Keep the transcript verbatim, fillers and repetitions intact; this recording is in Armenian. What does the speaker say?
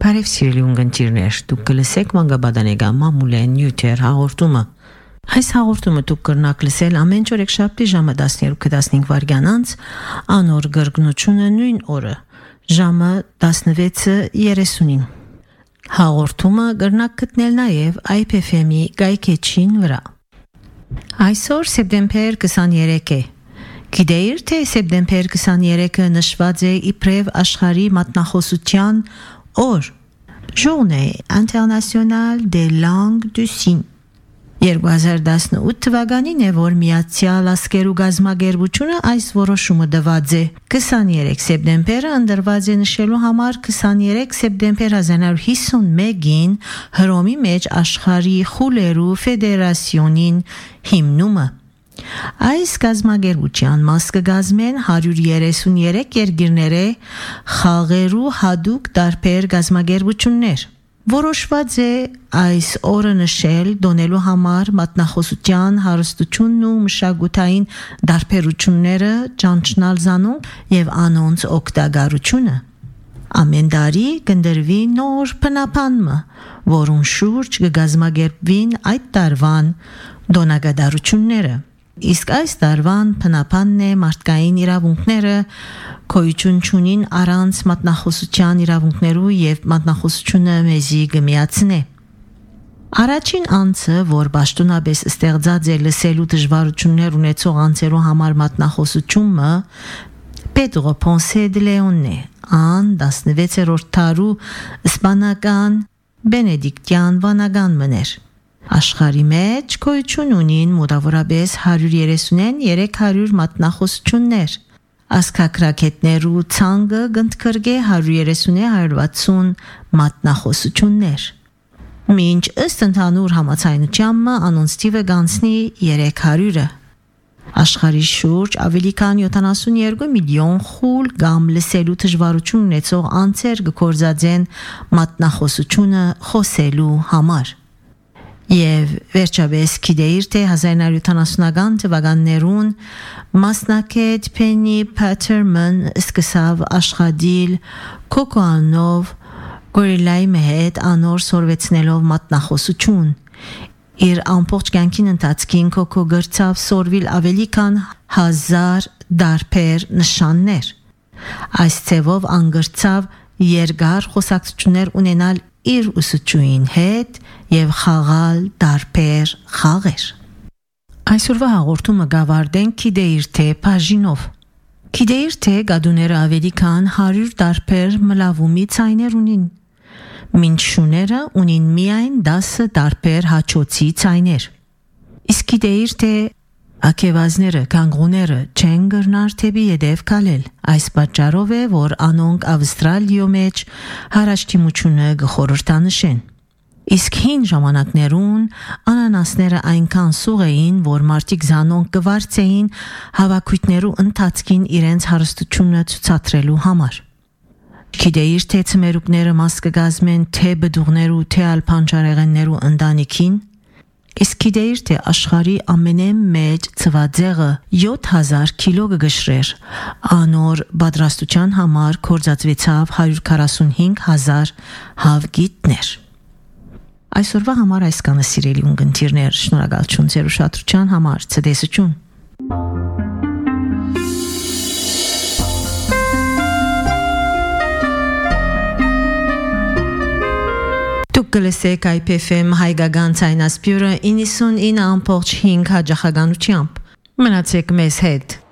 Բարև սիրելի ունգընտիրներ, դուք կլսեք մանկաբադանեգան մամուլեն նյութեր հաղորդումը։ Այս հաղորդումը դուք կրնակ լսել ամեն օր եկշաբթի ժամը տասներկու տասնհինգ վայրկյան անց, անոր գրգնությունը նույն օրը, ժամը տասնվեցը երեսունին։ Հաղորդումը կրնակ գտնել նաև I P F M-ի գայքեչին վրա։ Այսօր սեպտեմբեր քսաներեքը է։ Գիտեիր, թե սեպտեմբեր քսաներեքը նշված է իբրև աշխարհի մատնախոսության օր, Journée internationale des langues du signe։ երկու հազար տասնութ թվականին է, որ Միացյալ Ազգերու գազագերբությունը այս որոշումը տված է։ քսաներեք սեպտեմբերը ընդրված է նշելու համար քսաներեք սեպտեմբեր հազար նոր հիսունմեկին Հռոմի մեջ աշխարհի խուլերու ֆեդերացիոնին հիմնումը։ Այս գազագերբության մաս կգազմեն հարյուր երեսուներեք երկիրները խաղերու հadouk տարբեր գազագերբություններ։ Որոշված է այս օրը նշել դոնելու համար մատնախոսության հարստությունն ու մշակութային դարբերությունները ճանչնալ զանոնք եւ անոնց օգտագործությունը։ Ամեն տարի կնդրվի նոր փնապանմը, որուն շուրջ կգազմագերբվին այդ տարվան դոնագադարությունները։ Իսկ այս տարվան փնապանն է մարդկային իրավունքները գոյություն չունին առանց մատնախոսության իրավունքներու եւ մատնախոսությունը մեզի գմիացնե։ Առաջին անձը, որ պաշտոնապես ստեղծած է լսելու դժվարություններ ունեցող անձերու համար մատնախոսությունը, Pedro Ponce de Leon է, ան տասնվեցերորդ դարու իսպանական բենեդիկտյան վանական մներ։ Աշխարհի մեջ գոյություն ունին մոտավորապես հարյուր երեսուներեք հարյուր մատնախոսություններ։ Ասկակրակետներու ցանկը գնդկրգե հարյուր երեսուն հարյուր վաթսուն մատնախոսություններ։ Մինչ ըստ ընդհանուր համաձայնությանը անոնց թիվը գանցնի երեք հարյուրը։ Աշխարհի շուրջ ավելի քան յոթանասունյոթ միլիոն խուլ կամ լսելու դժվարություն ունեցող անձեր կգործածեն մատնախոսությունը խոսելու համար։ Եվ վերջապես գիտեիր, թե հազար նոր յոթանասունական թվականներուն մասնակետ Penny Patterman սկսավ աշխատել կոկոանով գորիլայի հետ անոր սորվեցնելով մատնախոսություն։ Իր ամբողջ կյանքին ընթացքին կոկո գրծավ սորվիլ ավելի քան հազար դարբեր նշաններ։ Այս ցևով անգրծավ երկար խոսակցություններ ունենալ իր ուսուցչուհին հետ եւ խաղալ դարբեր խաղեր։ Այսօրվա հաղորդումը գավարդեն գիտեիր թե բաժինով։ Գիտեիր թե գադուները ավելի քան հարյուր դարբեր մլավումի ցայներ ունին։ Մինչ շուները ունին միայն դասը դարբեր հաչոցի ցայներ։ Իսկ գիտեիր թե ակեվազները, կանգուները չեն գրնար թեպի ետև կալել։ Այս պատճառով է, որ անոնք Ավստրալիո մեջ հարաշտիմությունը գխորհրդանշեն։ Իսկ հին ժամանակներուն անանասները այնքան սուղ էին, որ մարդիկ զանոնք կվարձեին հավաքույթներու ընթացքին իրենց հարստությունը ցուցադրելու համար։ Գիտեիր թե ծմերուկները մաս կգազմեն թե բդուղներու թե ալփանջարեղեններու ընտանիքին։ Իսկ գիտեիր թե աշխարհի ամենամեծ ծվածեղը յոթ հազար կիլո կգշրեր, անոր պատրաստության համար կորզածվեցավ հարյուր քառասունհինգ հազար հավգիտներ։ Այսօրվա համար այսքանը սիրելի ունգընտիրներ, շնորհակալություն ձեր ուշադրության համար, ցտեսություն։ Դուք կլսեք I P F M հայկական ցայնասպյուրը իննսուն ինը ամբողջ հինգ հաջախականությամբ։ Մնացեք մեզ հետ։